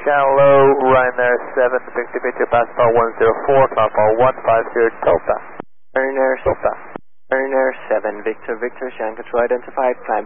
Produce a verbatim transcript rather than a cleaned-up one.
Scan low, Ryanair seven, Victor Victor, passport one zero four, passport one five zero, Delta. Ryanair, Delta. Ryanair seven, Victor Victor, Shan Control identified, climb